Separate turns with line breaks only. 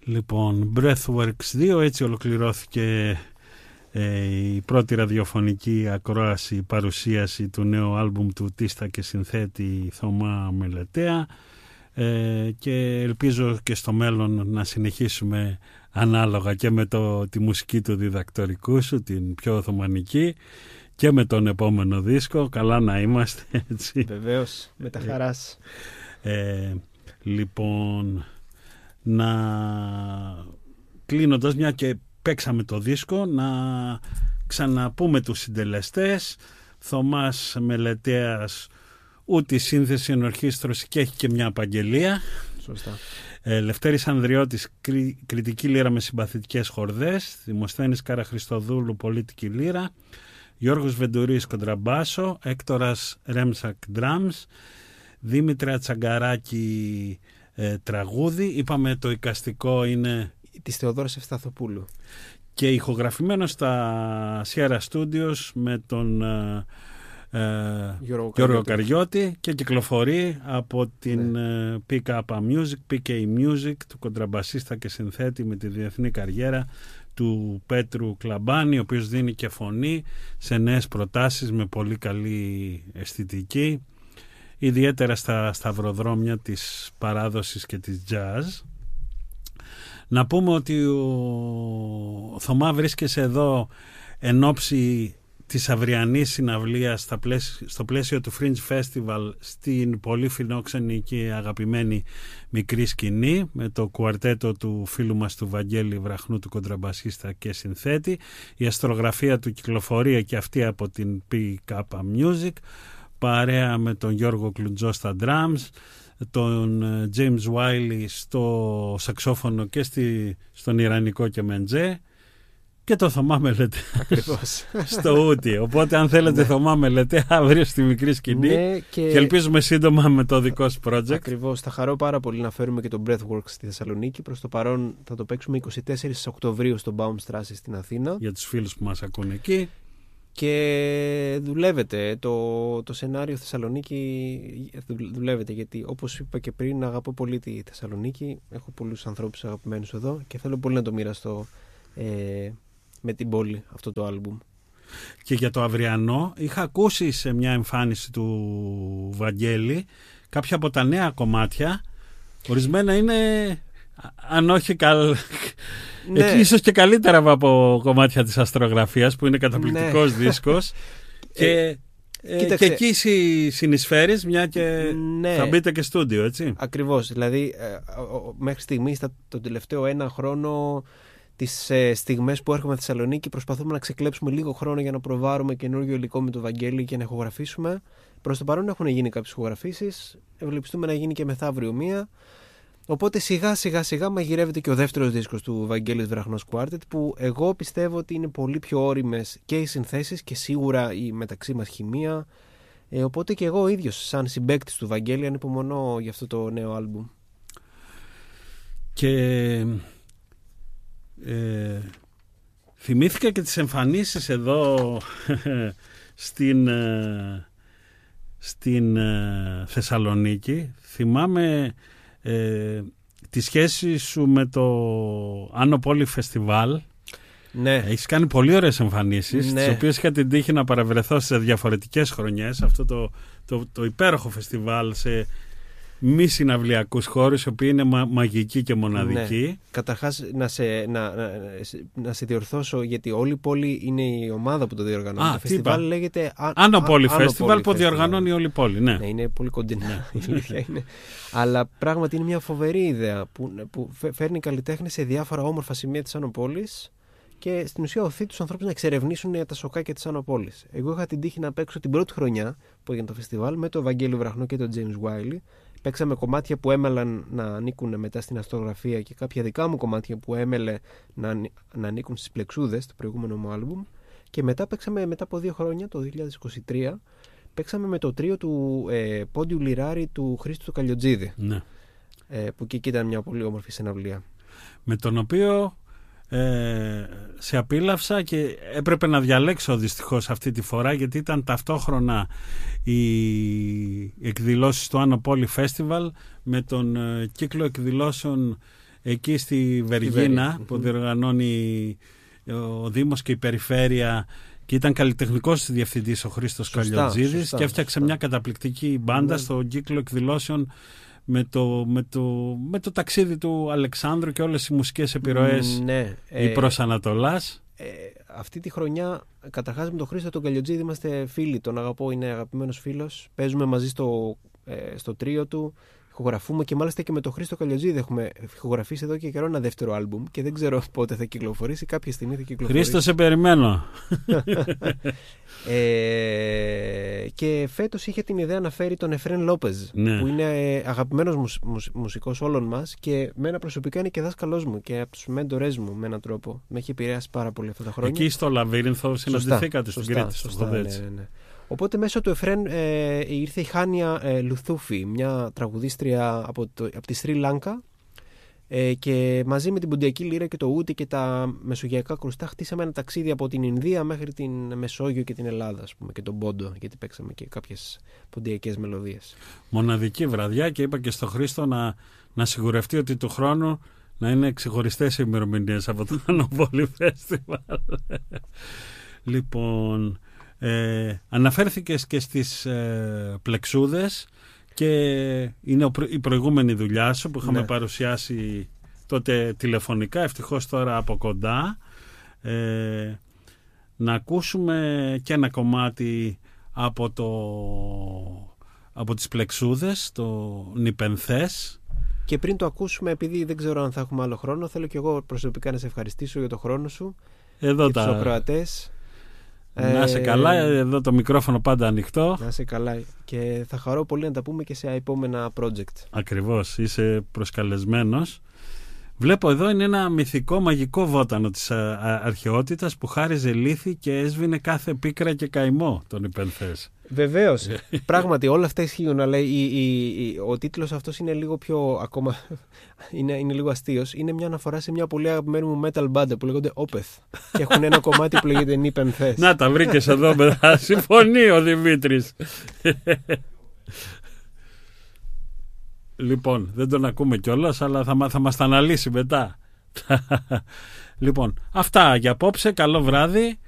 Λοιπόν, Breathworks 2, έτσι ολοκληρώθηκε η πρώτη ραδιοφωνική ακρόαση, παρουσίαση του νέου άλμπουμ του τίστα και συνθέτη Θωμά Μελετέα, και ελπίζω και στο μέλλον να συνεχίσουμε ανάλογα και με τη μουσική του διδακτορικού σου, την πιο οθωμανική, και με τον επόμενο δίσκο. Καλά να είμαστε, έτσι.
Βεβαίως, με τα χαράς.
Λοιπόν, να κλείνοντας, μια και παίξαμε το δίσκο, να ξαναπούμε τους συντελεστές. Θωμάς Μελετέας, ούτε σύνθεση ενορχήστρωση και έχει και μια απαγγελία.
Σωστά.
Λευτέρης Ανδριώτης, κριτική λύρα με συμπαθητικές χορδές. Δημοσθένης Καραχριστοδούλου, πολίτικη λύρα. Γιώργος Βεντουρής, κοντραμπάσο. Έκτορας Ρέμσακ, drums. Δήμητρα Τσαγκαράκη, τραγούδι. Είπαμε το εικαστικό είναι
της Θεοδόρας Ευσταθοπούλου.
Και ηχογραφημένο στα Sierra Studios με τον Γιώργο Καριώτη, και κυκλοφορεί από την PK Music, του κοντραμπασίστα και συνθέτη με τη διεθνή καριέρα του Πέτρου Κλαμπάνη, ο οποίος δίνει και φωνή σε νέες προτάσεις με πολύ καλή αισθητική, ιδιαίτερα στα σταυροδρόμια της παράδοσης και της jazz. Να πούμε ότι ο Θωμά βρίσκεσαι εδώ εν ώψη της αυριανής συναυλίας στο πλαίσιο του Fringe Festival στην πολύ φιλόξενη και αγαπημένη μικρή σκηνή, με το κουαρτέτο του φίλου μας του Βαγγέλη Βραχνού, του κοντραμπασίστα και συνθέτη. Η αστρογραφία του κυκλοφορία και αυτή από την PK Music, παρέα με τον Γιώργο Κλουντζό στα drums, τον James Wiley στο σαξόφωνο και στον Ιρανικό και Μεντζέ, και το Θωμά Μελετέα στο ούτι. Οπότε αν θέλετε Θωμά Μελετέα αύριο στη μικρή σκηνή, και ελπίζουμε σύντομα με το δικό σου project.
Ακριβώς, θα χαρώ πάρα πολύ να φέρουμε και το Breathworks στη Θεσσαλονίκη. Προς το παρόν θα το παίξουμε 24 Οκτωβρίου στο Baumstrasse στην Αθήνα.
Για τους φίλους που μας ακούνε εκεί.
Και δουλεύετε το σενάριο Θεσσαλονίκη, δουλεύετε, γιατί όπως είπα και πριν, αγαπώ πολύ τη Θεσσαλονίκη, έχω πολλούς ανθρώπους αγαπημένους εδώ και θέλω πολύ να το μοιραστώ με την πόλη αυτό το άλμπουμ.
Και για το αυριανό είχα ακούσει σε μια εμφάνιση του Βαγγέλη κάποια από τα νέα κομμάτια, ορισμένα είναι, αν όχι ίσως και καλύτερα από κομμάτια της αστρογραφίας, που είναι καταπληκτικός δίσκος. Και εκεί συνεισφέρεις, μια και θα μπείτε και στούντιο, έτσι.
Ακριβώς, δηλαδή μέχρι στιγμής τον τελευταίο ένα χρόνο, τις στιγμές που έρχομαι στη Θεσσαλονίκη, προσπαθούμε να ξεκλέψουμε λίγο χρόνο για να προβάρουμε καινούργιο υλικό με το Βαγγέλη και να ηχογραφήσουμε. Προς το παρόν έχουν γίνει κάποιες ηχογραφήσεις, ευελπιστούμε να γίνει και μεθαύριο μία. Οπότε σιγά μαγειρεύεται και ο δεύτερος δίσκος του Βαγγέλης Βραχνός Quartet, που εγώ πιστεύω ότι είναι πολύ πιο ώριμες και οι συνθέσεις και σίγουρα η μεταξύ μας χημεία. Οπότε και εγώ ο ίδιος σαν συμπαίκτης του Βαγγέλη ανυπομονώ για αυτό το νέο άλμπουμ.
Και θυμήθηκα και τις εμφανίσεις εδώ στην Θεσσαλονίκη. Θυμάμαι τη σχέση σου με το Άνω Πόλη Φεστιβάλ.
Ναι.
Έχεις κάνει πολύ ωραίες εμφανίσεις, τις οποίες είχα την τύχη να παραβρεθώ σε διαφορετικές χρονιές. Αυτό το υπέροχο φεστιβάλ σε μη συναυλιακούς χώρους, οι οποίοι είναι μαγικοί και μοναδικοί.
Ναι. Καταρχάς να σε διορθώσω, γιατί όλη η πόλη είναι η ομάδα που το διοργανώνει. Το φεστιβάλ λέγεται
Άνω Πόλη Φεστιβάλ, που διοργανώνει όλη η πόλη. Ναι,
είναι πολύ κοντινά, η αλήθεια είναι. Αλλά πράγματι είναι μια φοβερή ιδέα που φέρνει καλλιτέχνες σε διάφορα όμορφα σημεία της Άνω Πόλης και στην ουσία οθεί τους ανθρώπους να εξερευνήσουν τα σοκάκια της Άνω Πόλης. Εγώ είχα την τύχη να παίξω την πρώτη χρονιά που έγινε το φεστιβάλ με τον Βαγγέλη Βραχνό και τον James Wiley. Παίξαμε κομμάτια που έμελαν να ανήκουν μετά στην αστρογραφία και κάποια δικά μου κομμάτια που έμελε να ανήκουν στις Πλεξούδες, το προηγούμενο μου άλμπουμ. Και μετά παίξαμε, μετά από 2 χρόνια, το 2023, παίξαμε με το τρίο του Πόντιου Λιράρη του Χρήστου του Καλιοτζίδη.
Ναι.
Που και εκεί ήταν μια πολύ όμορφη συναυλία.
Με τον οποίο σε απίλαυσα και έπρεπε να διαλέξω δυστυχώς αυτή τη φορά, γιατί ήταν ταυτόχρονα οι εκδηλώσεις του Άνω Πόλη Festival με τον κύκλο εκδηλώσεων εκεί στη Βεργίνα που διοργανώνει ο Δήμος και η Περιφέρεια, και ήταν καλλιτεχνικός διευθυντής ο Χρήστος Καλιοτζίδης και έφτιαξε μια καταπληκτική μπάντα στον κύκλο εκδηλώσεων με το ταξίδι του Αλεξάνδρου και όλες οι μουσικές επιρροές η προς Ανατολάς.
Αυτή τη χρονιά, καταρχάς με τον Χρήστο τον Καλιοτζίδη είμαστε φίλοι, τον αγαπώ, είναι αγαπημένος φίλος. Παίζουμε μαζί στο τρίο του, ηχογραφούμε, και μάλιστα και με τον Χρήστο Καλιοτζίδη έχουμε ηχογραφήσει εδώ και καιρό ένα δεύτερο άλμπουμ και δεν ξέρω πότε θα κυκλοφορήσει, κάποια στιγμή θα κυκλοφορήσει.
Χρήστο, σε περιμένω.
Και φέτος είχε την ιδέα να φέρει τον Εφρέν Λόπεζ, που είναι αγαπημένος μουσικός όλων μας και μένα προσωπικά είναι και δάσκαλός μου και από τους μέντορες μου με έναν τρόπο. Με έχει επηρεάσει πάρα πολύ αυτά τα χρόνια.
Εκεί στο Λαβύρινθο συναντηθήκατε στην Κρήτη, στο Χοδέτσι.
Ναι. Οπότε μέσω του Εφρέν ήρθε η Χάνια Λουθούφη, μια τραγουδίστρια από τη Σρι Λάνκα, και μαζί με την Ποντιακή Λύρα και το Ούτι και τα μεσογειακά κρουστά χτίσαμε ένα ταξίδι από την Ινδία μέχρι την Μεσόγειο και την Ελλάδα, ας πούμε, και τον Πόντο, γιατί παίξαμε και κάποιες ποντιακές μελωδίες.
Μοναδική βραδιά, και είπα και στο Χρήστο να σιγουρευτεί ότι του χρόνου να είναι ξεχωριστές ημερομηνίες από το Ανοπόλη Φέστιβαλ. Λοιπόν, αναφέρθηκες και στις πλεξούδες, και είναι η προηγούμενη δουλειά σου που είχαμε παρουσιάσει τότε τηλεφωνικά, ευτυχώς τώρα από κοντά. Να ακούσουμε και ένα κομμάτι από τις πλεξούδες, το Νιπενθές.
Και πριν το ακούσουμε, επειδή δεν ξέρω αν θα έχουμε άλλο χρόνο, θέλω και εγώ προσωπικά να σε ευχαριστήσω για το χρόνο σου.
Εδώ
και τους ακροατές.
Να είσαι καλά, εδώ το μικρόφωνο πάντα ανοιχτό.
Να είσαι καλά, και θα χαρώ πολύ να τα πούμε και σε επόμενα project.
Ακριβώς, είσαι προσκαλεσμένος. Βλέπω εδώ είναι ένα μυθικό μαγικό βότανο της αρχαιότητας που χάριζε λύθη και έσβηνε κάθε πίκρα και καημό, τον Νιπενθές.
Βεβαίως, πράγματι όλα αυτά ισχύουν, αλλά ο τίτλος αυτός είναι λίγο πιο ακόμα, είναι λίγο αστείος. Είναι μια αναφορά σε μια πολύ αγαπημένη μου metal band που λέγονται Opeth και έχουν ένα κομμάτι που λέγεται Νιπενθές.
Να τα βρήκες εδώ, μετά. Συμφωνεί ο Δημήτρης. Λοιπόν, δεν τον ακούμε κιόλας, αλλά θα μας τα αναλύσει μετά. Λοιπόν, αυτά για απόψε. Καλό βράδυ.